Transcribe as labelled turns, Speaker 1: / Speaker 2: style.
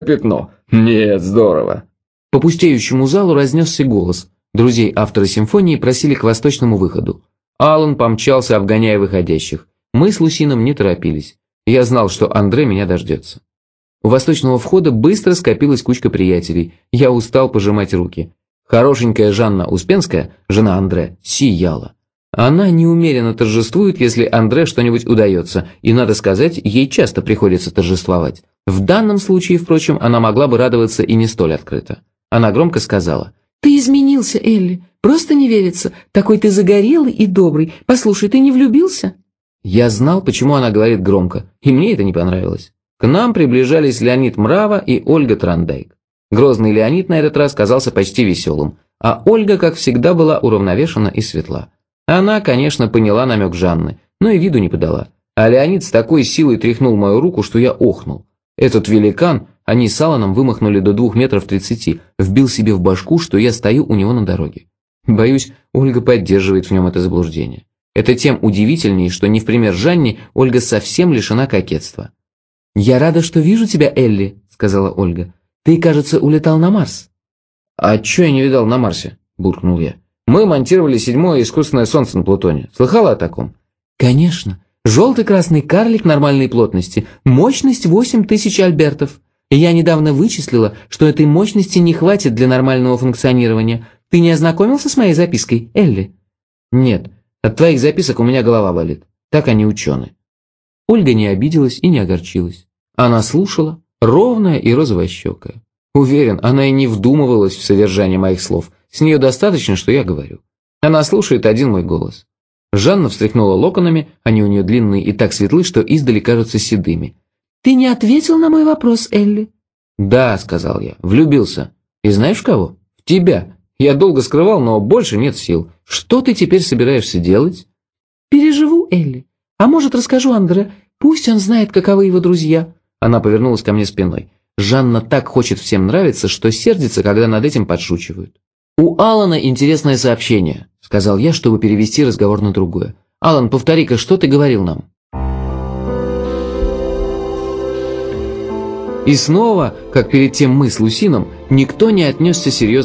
Speaker 1: пятно. Нет, здорово».
Speaker 2: По пустеющему залу разнесся голос. Друзей автора симфонии просили к восточному выходу. Алан помчался, обгоняя выходящих. Мы с Лусином не торопились. Я знал, что Андре меня дождется. У восточного входа быстро скопилась кучка приятелей. Я устал пожимать руки. Хорошенькая Жанна Успенская, жена Андре, сияла. Она неумеренно торжествует, если Андре что-нибудь удается, и, надо сказать, ей часто приходится торжествовать. В данном случае, впрочем, она могла бы радоваться и не столь открыто. Она громко сказала:
Speaker 3: «Ты изменился, Элли. Просто не верится. Такой ты загорелый и добрый. Послушай, ты не влюбился?»
Speaker 2: Я знал, почему она говорит громко, и мне это не понравилось. К нам приближались Леонид Мрава и Ольга Трандайк. Грозный Леонид на этот раз казался почти веселым, а Ольга, как всегда, была уравновешена и светла. Она, конечно, поняла намек Жанны, но и виду не подала. А Леонид с такой силой тряхнул мою руку, что я охнул. Этот великан, они с Аланом вымахнули до 2 метров 30, вбил себе в башку, что я стою у него на дороге. Боюсь, Ольга поддерживает в нем это заблуждение. Это тем удивительнее, что не в пример Жанне Ольга совсем лишена кокетства. «Я рада, что вижу тебя, Элли», — сказала Ольга. «Ты, кажется, улетал на Марс».
Speaker 1: «А чё я не видал на Марсе?» – буркнул я. «Мы монтировали 7-е искусственное солнце на Плутоне. Слыхала о таком?»
Speaker 3: «Конечно. Желтый-красный карлик нормальной плотности. Мощность 8000 альбертов. Я недавно вычислила, что этой мощности не хватит для нормального функционирования. Ты не ознакомился с моей запиской, Элли?»
Speaker 2: «Нет, от твоих записок у меня голова болит. Так они ученые». Ольга не обиделась и не огорчилась. Она слушала, ровная и розовощекая. Уверен, она и не вдумывалась в содержание моих слов. С нее достаточно, что я говорю. Она слушает один мой голос. Жанна встряхнула локонами, они у нее длинные и так светлы, что издали кажутся седыми.
Speaker 3: «Ты не ответил на мой вопрос, Элли?»
Speaker 2: «Да», — сказал я, — «влюбился. И знаешь в кого? В тебя. Я долго скрывал, но больше нет сил. Что ты теперь собираешься делать?»
Speaker 3: «Переживу, Элли. А может, расскажу Андре? Пусть он знает, каковы его друзья».
Speaker 2: Она повернулась ко мне спиной. Жанна так хочет всем нравиться, что сердится, когда над этим подшучивают. «У Алана интересное сообщение», — сказал я, чтобы перевести разговор на другое. «Алан, повтори-ка, что ты говорил нам?» И снова, как перед тем мы с Лусином, никто не отнесся серьезно